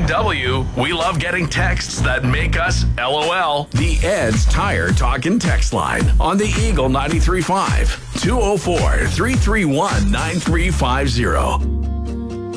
EW, we love getting texts that make us LOL. The Ed's Tire Talk and Text line on the Eagle 93.5, 204-331-9350.